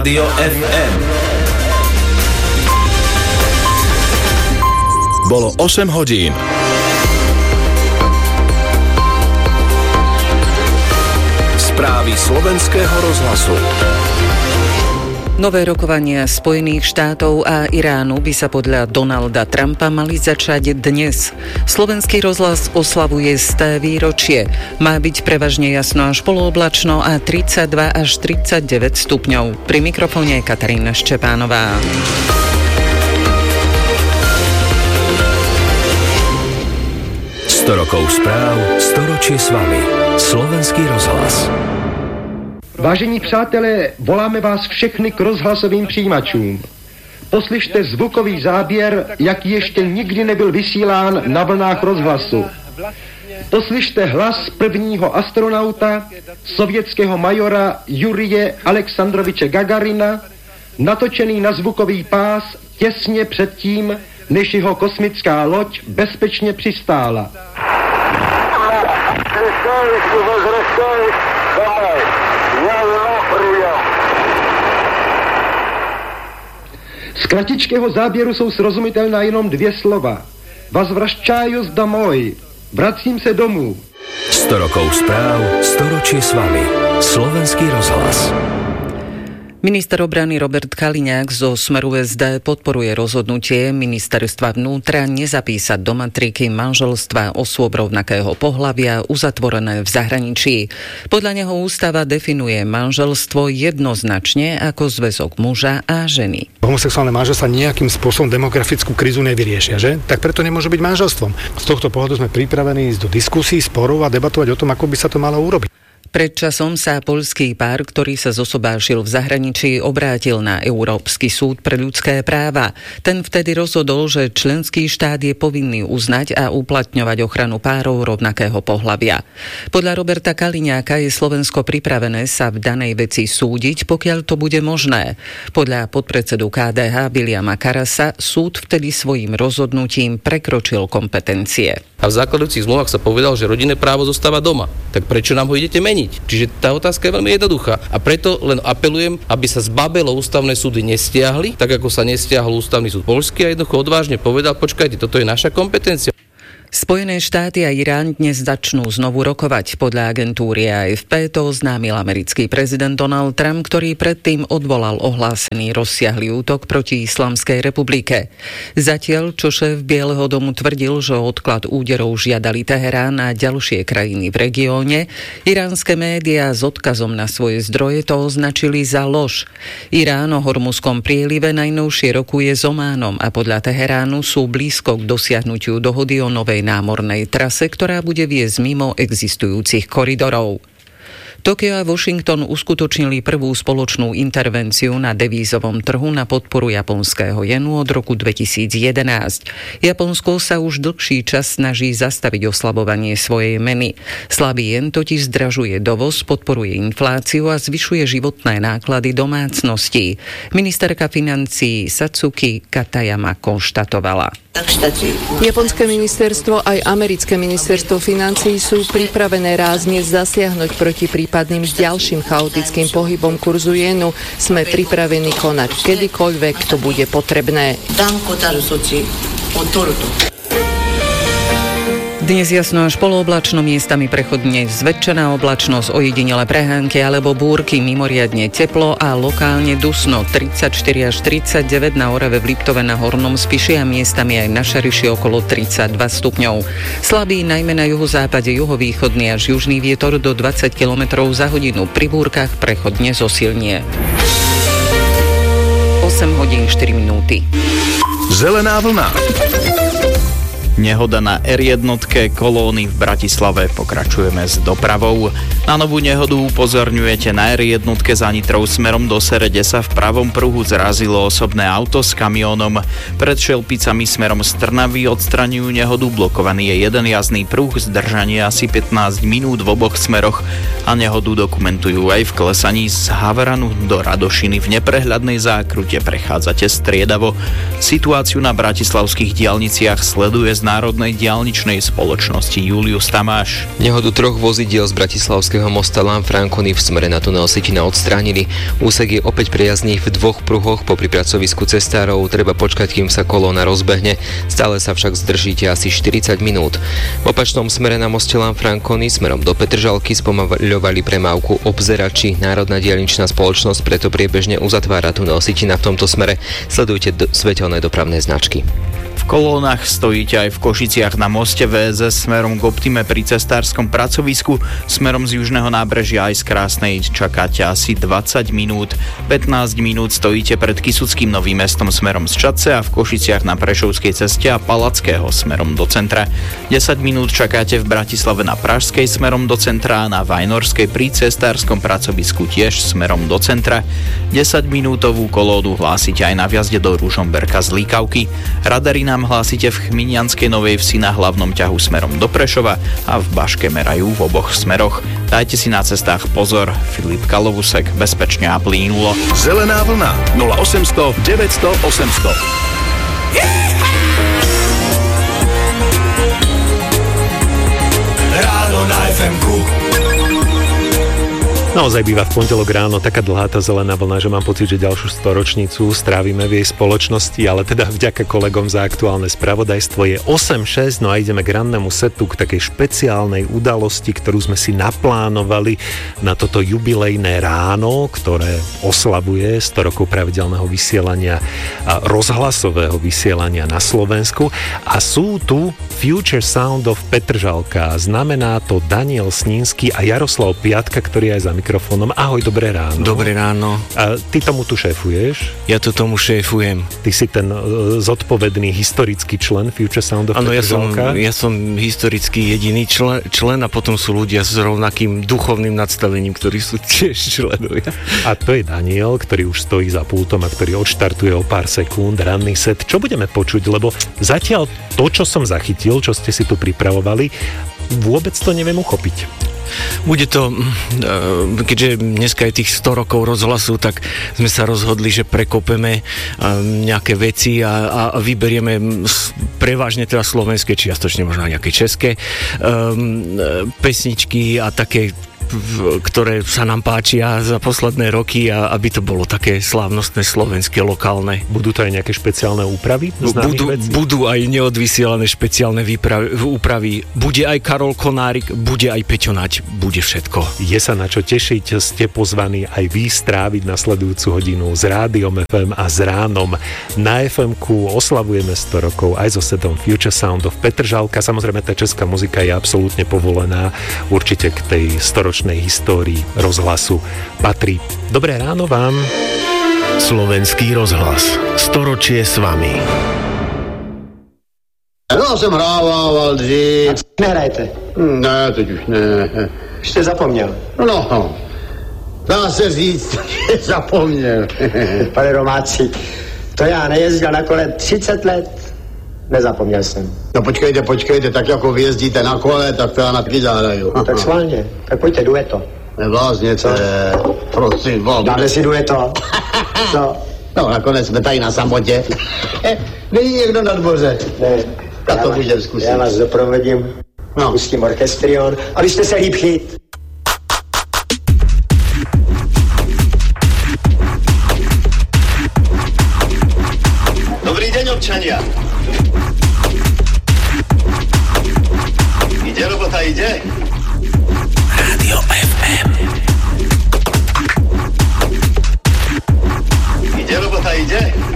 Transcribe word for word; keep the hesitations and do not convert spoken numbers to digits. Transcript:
Rádio ef em. Bolo osem hodín. Správy slovenského rozhlasu. Nové rokovania Spojených štátov a Iránu by sa podľa Donalda Trumpa mali začať dnes. Slovenský rozhlas oslavuje sté výročie. Má byť prevažne jasno až polooblačno a tridsaťdva až tridsaťdeväť stupňov. Pri mikrofóne je Katarína Ščepánová. sto rokov správ, storočie s vami. Slovenský rozhlas. Vážení přátelé, voláme vás všechny k rozhlasovým přijímačům. Poslyšte zvukový záběr, jaký ještě nikdy nebyl vysílán na vlnách rozhlasu. Poslyšte hlas prvního astronauta, sovětského majora Jurije Alexandroviče Gagarina, natočený na zvukový pás těsně předtím, než jeho kosmická loď bezpečně přistála. Z kratičkého záběru jsou srozumitelná jenom dvě slova. Возвращаюсь домой. Vracím se domů. sto rokov správ, storočie s vami. Slovenský rozhlas. Minister obrany Robert Kaliňák zo Smeru es dé podporuje rozhodnutie ministerstva vnútra nezapísať do matriky manželstva osôb rovnakého pohlavia uzatvorené v zahraničí. Podľa neho ústava definuje manželstvo jednoznačne ako zväzok muža a ženy. Homosexuálne manželstva nejakým spôsobom demografickú krízu nevyriešia, že? Tak preto nemôže byť manželstvom. Z tohto pohľadu sme pripravení ísť do diskusí, sporov a debatovať o tom, ako by sa to malo urobiť. Pred časom sa poľský pár, ktorý sa zosobášil v zahraničí, obrátil na Európsky súd pre ľudské práva. Ten vtedy rozhodol, že členský štát je povinný uznať a uplatňovať ochranu párov rovnakého pohlavia. Podľa Roberta Kaliňáka je Slovensko pripravené sa v danej veci súdiť, pokiaľ to bude možné. Podľa podpredsedu ká dé há Viliama Karasa súd vtedy svojím rozhodnutím prekročil kompetencie. A v základujúcich zmluvách sa povedal, že rodinné právo zostáva doma. Tak prečo nám ho idete meniť? Čiže tá otázka je veľmi jednoduchá. A preto len apelujem, aby sa zbabelo ústavné súdy nestiahli, tak ako sa nestiahol ústavný súd poľský a jednoducho odvážne povedal, počkajte, toto je naša kompetencia. Spojené štáty a Irán dnes začnú znovu rokovať. Podľa agentúry á ef pé to oznámil americký prezident Donald Trump, ktorý predtým odvolal ohlásený rozsiahly útok proti Islamskej republike. Zatiaľ, čo šéf Bieleho domu tvrdil, že odklad úderov žiadali Teherán a ďalšie krajiny v regióne, iránske médiá s odkazom na svoje zdroje to označili za lož. Irán o Hormuzskom prielive najnovšie rokuje s Ománom a podľa Teheránu sú blízko k dosiahnutiu dohody o novej námornej trase, ktorá bude viesť mimo existujúcich koridorov. Tokio a Washington uskutočnili prvú spoločnú intervenciu na devízovom trhu na podporu japonského jenu od roku dvetisíc jedenásť. Japonsko sa už dlhší čas snaží zastaviť oslabovanie svojej meny. Slabý jen totiž zdražuje dovoz, podporuje infláciu a zvyšuje životné náklady domácností. Ministerka financií Satsuki Katayama konštatovala. Japonské ministerstvo aj americké ministerstvo financií sú pripravené rázne zasiahnuť proti prípadným ďalším chaotickým pohybom kurzu jenu. Sme pripravení konať kedykoľvek to bude potrebné. Dnes jasno až polooblačno, miestami prechodne zväčšená oblačnosť, ojedinele prehánky alebo búrky, mimoriadne teplo a lokálne dusno, tridsaťštyri až tridsaťdeväť na Orave, v Liptove, na Hornom Spiši a miestami aj na Šariši okolo tridsaťdva stupňov. Slabý najmä na juhozápade, juhovýchodný až južný vietor do dvadsať kilometrov za hodinu, pri búrkach prechodne zosilnie. osem hodín štyri minúty. Zelená vlna. Nehoda na er jeden kolóny v Bratislave. Pokračujeme s dopravou. Na novú nehodu upozorňujete na er jeden za Nitrou smerom do Serede sa v pravom pruhu zrazilo osobné auto s kamiónom. Pred Šelpicami smerom z Trnavy odstraňujú nehodu. Blokovaný je jeden jazdný pruh, zdržanie asi pätnásť minút v oboch smeroch a nehodu dokumentujú aj v klesaní z Havranu do Radošiny. V neprehľadnej zákrute prechádzate striedavo. Situáciu na bratislavských diaľniciach sleduje z z Národnej diaľničnej spoločnosti Julius Tamáš. Nehodu troch vozidiel z bratislavského mosta Lanfranconi v smere na tunel Sitina odstránili. Úsek je opäť priazný v dvoch pruhoch. Popri pracovisku cestárov treba počkať, kým sa kolóna rozbehne. Stále sa však zdržíte asi štyridsať minút. V opačnom smere na moste Lanfranconi smerom do Petržalky spomaľovali premávku obzerači. Národná diaľničná spoločnosť preto priebežne uzatvára tunel Sitina v tomto smere. Sledujte do, svetelné dopravné značky. V kolónach stojíte aj v Košiciach na moste vé es es smerom k Optime pri cestárskom pracovisku. Smerom z južného nábrežia aj z Krásnej čakáte asi dvadsať minút. pätnásť minút stojíte pred Kysuckým Novým Mestom smerom z Čadce a v Košiciach na Prešovskej ceste a Palackého smerom do centra. desať minút čakáte v Bratislave na Pražskej smerom do centra a na Vajnorskej pri cestárskom pracovisku tiež smerom do centra. desaťminútovú kolónu hlásite aj na vjazde do Ružomberka z Líkavky. Radary nám hlásite v Chminianskej Novej Vsi na hlavnom ťahu smerom do Prešova a v Baške merajú v oboch smeroch. Dajte si na cestách pozor. Filip Kalovusek, bezpečne a plynulo. Zelená vlna nula osemsto deväťsto osemsto. Ráno na ef emku. Naozaj býva v pondelok ráno taká dlhá tá zelená vlna, že mám pocit, že ďalšiu storočnicu strávime v jej spoločnosti, ale teda vďaka kolegom za aktuálne spravodajstvo je osem šesť, no a ideme k rannemu setu, k takej špeciálnej udalosti, ktorú sme si naplánovali na toto jubilejné ráno, ktoré oslavuje sto rokov pravidelného vysielania a rozhlasového vysielania na Slovensku. A sú tu Future Sound of Petržalka. Znamená to Daniel Snínsky a Jaroslav Piatka, ktorý aj za mikrofónom. Ahoj, dobré ráno. Dobré ráno. A ty tomu tu šéfuješ? Ja to tomu šéfujem. Ty si ten uh, zodpovedný historický člen Future Sound of Áno, ja som, Petržalka? ja som historický jediný člen, člen a potom sú ľudia s rovnakým duchovným nadstavením, ktorí sú tiež členovia. A to je Daniel, ktorý už stojí za pultom a ktorý odštartuje o pár sekúnd ranný set. Čo budeme počuť? Lebo zatiaľ to, čo som zachytil, čo ste si tu pripravovali, vôbec to neviem uchopiť. Bude to, keďže dneska je tých sto rokov rozhlasu, tak sme sa rozhodli, že prekopeme nejaké veci a, a vyberieme prevažne teda slovenské, čiastočne možno aj nejaké české um, pesničky a také, ktoré sa nám páčia za posledné roky a aby to bolo také slávnostné slovenské, lokálne. Budú to aj nejaké špeciálne úpravy? Budú, budú aj neodvysielané špeciálne výpravy, úpravy. Bude aj Karol Konárik, bude aj Peťo Nať, bude všetko. Je sa na čo tešiť, ste pozvaní aj vy stráviť nasledujúcu hodinu s Rádiom ef em a s Ránom na ef emku. Oslavujeme sto rokov aj so setom Future Sound of Petržalka. Samozrejme, tá česká muzika je absolútne povolená. Určite k tej storočnej histórii rozhlasu patrí. Dobré ráno vám. Slovenský rozhlas. Storočie s vami. No, jsem hrával dřív. Nehrajte. Ne, teď už ne. Už jste zapomněl. No, dá se říct, že zapomněl. Pane Romáci, to já nejezdil na kole třicet let. Nezapomněl jsem. No počkejte, počkejte, tak jako vy jezdíte na kole, tak to já na taky zahraju. No tak schválně, tak pojďte dueto. Neblázněte, prosím vám. Dáme si dueto. No. No, nakonec jsme tady na samotě. Není někdo na dvoře. Ne. Tak to můžeme zkusit. Já vás doprovodím, no. Pustím orchestrion, abyste se líp chyt. Dobrý deň, občania. Ide robota, ide? Rádio ef em. Ide robota, ide?